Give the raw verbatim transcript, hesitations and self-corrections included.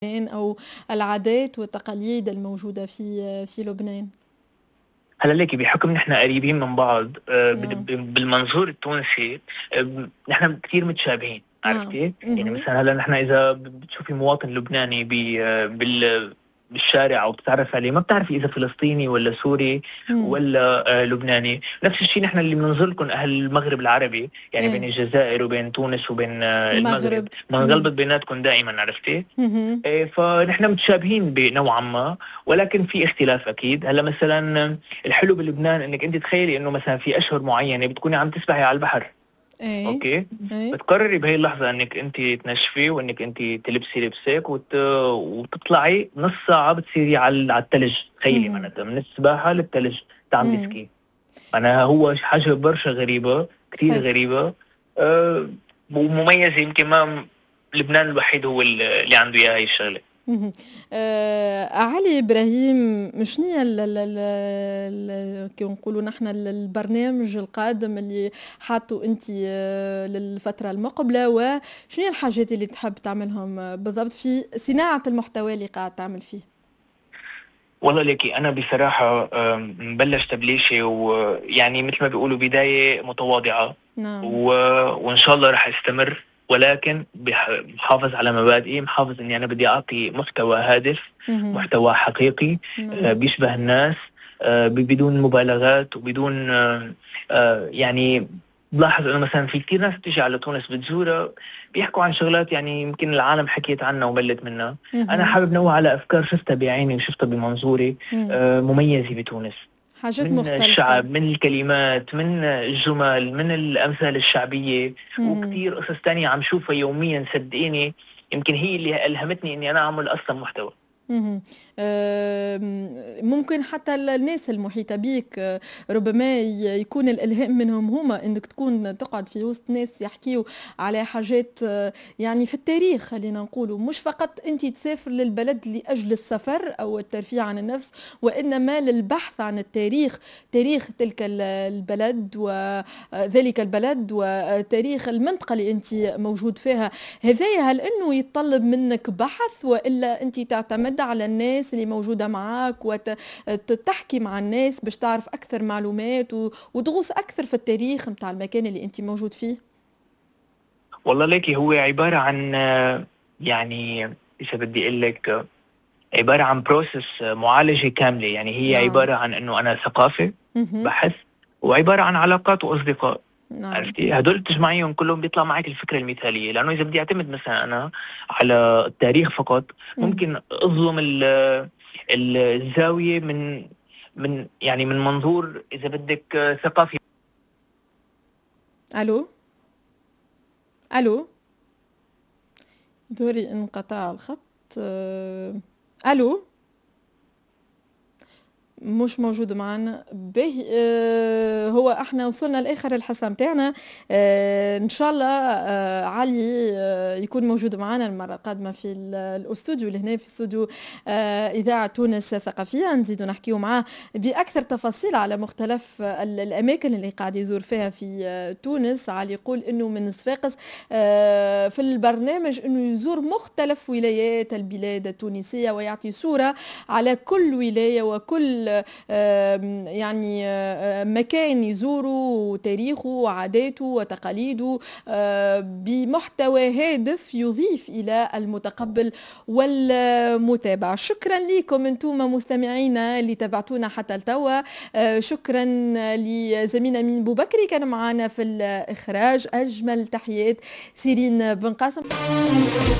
أو العادات والتقاليد الموجودة في في لبنان؟ هلأ ليكِ بحكم نحن قريبين من بعض آآ بال نعم. ب بالمنظور التونسي آآ نحن كتير متشابهين، عرفتِ؟ نعم. يعني اهم. مثلًا هلأ نحن إذا ب بتشوفي مواطن لبناني ب بال بالشارع أو بتتعرّفي عليه، ما بتعرفي إذا فلسطيني والّا سوري إمم. والّا آآ لبناني، نفس الشي نحن اللي بننظر لكم أهل المغرب العربي، يعني بين إيه. الجزائر وبين تونس وبين آه، المغرب، المغرب. إمم. بنغلبط بيناتكم دائمًا، عرفتِ؟ اهم. آآ فنحن متشابهين بنوعًا ما، ولكن في اختلاف أكيد. هلّأ مثلًا الحلو بلبنان إنِّك أنتِ تخيّلي إنه مثلًا في أشهر معيّنة بتكوني عم تسبحي على البحر، إيه. أوكي؟ إيه. بتقرري بهي اللحظة إنِّك أنتِ تنشفي وإنِّك أنتِ تلبسي لبسِك وت وتطلعي نُص ساعة بتصيري على ال على التلج، تخيّلي اهم. معناتها من السباحة للتلج تعملي إمم. سكي. معناها هو ش حاجة برشا غريبة، كتير صحيح. غريبة آآ ومميزة يمكن ما لبنان الوحيد هو ال اللي عنده إياها هي الشغلة. اهم. آآ علي إبراهيم، شنيا ال ال ال ال كيما نقولوا نحن ال البرنامج القادم اللي حاطّه أنتِ للفترة المقبلة، وشنيا الحاجات اللي تحب تعملهم بالضبط في صناعة المحتوى اللي قاعد تعمل فيه؟ والله ليكِ أنا بصراحة آمم مبلّش تبليشة ويعني متل ما بيقولوا بداية متواضعة نعم. و وإن شاء الله راح أستمر، ولكن بح محافظ على مبادئي، محافظ إني أنا بدي أعطي محتوى هادف، اهم. محتوى حقيقي نعم. آآ بيشبه الناس آآ ب بدون مبالغات وبدون آآ يعني بالاحظ إنه مثلًا في كتير ناس بتيجي على تونس بتزورها بيحكوا عن شغلات يعني يمكن العالم حكيت عنها وملِّت منها. أنا اهم. حابب نوّع على أفكار شُفتها بعيني وشُفتها بمنظوري إمم. آآ مميزة بتونس، حاجات من مختلفة. الشعب، من الكلمات، من الجُمل، من الأمثال الشعبية، اهم. وكتير قصص تانية عم شوفها يوميًا صدقيني يمكن هي اللي ألهمتني إني أنا أعمل أصلًا محتوى. اهم. آمم، ممكن حتى ال الناس المحيطة بيك آه، ربما ي يكون الإلهام منهم هُما إنك تكون تقعد في وسط ناس يحكيوا على حاجات آه، يعني في التاريخ خلّينا نقولوا، مش فقط أنتِ تسافر للبلد لأجل السفر أو الترفيه عن النفس، وإنما للبحث عن التاريخ، تاريخ تلك ال البلد وذلك البلد وتاريخ المنطقة اللي أنتِ موجود فيها. هذايا هل إنه يتطلب منك بحث وإلا أنتِ تعتمد على الناس اللي موجودة معاك وت ت تحكي مع الناس باش تعرف أكثر معلومات و وتغوص أكثر في التاريخ متاع المكان اللي أنتِ موجود فيه؟ والله ليكِ هو عبارة عن آه، يعني إذا بدي أقول لِك عبارة عن process معالجة كاملة، يعني هي نعم. عبارة عن إنه أنا ثقافة، اهم. بحث، وعبارة عن علاقات وأصدقاء. نعم. عرفتِ؟ هدول تجمعيهم كلّهم بيطلع معِك الفكرة المثالية، لأنه إذا بدي أعتمد مثلًا أنا على التاريخ فقط، إمم. ممكن أظلم ال ال الزاوية من من يعني من منظور إذا بدِّك ثقافي. ألو، ألو، دوري انقطع الخط. آآ، ألو؟ مش موجود معانا. باهي آآ هو إحنا وصلنا لآخر الحصة متاعنا. آآ إن شاء الله آآ علي آآ يكون موجود معانا المرة القادمة في ال الأستوديو اللي هنا في استوديو آآ إذاعة تونس الثقافية، نزيدو نحكيو معاه بأكثر تفاصيل على مختلف ال الأماكن اللي قاعد يزور فيها في آه، تونس. علي يقول إنه من صفاقس آآ في البرنامج إنه يزور مختلف ولايات البلاد التونسية ويعطي صورة على كل ولاية وكل آمم يعني آآ مكان يزوره وتاريخه وعاداته وتقاليده آآ بمحتوى هادف يضيف إلى المتقبل والمتابع. شكرًا ليكم أنتم مستمعينا اللي تابعتونا حتى لتوا. آآ شكرًا لزميلنا أمين بوبكري كان معانا في الإخراج. أجمل تحيات سيرين بن قاسم.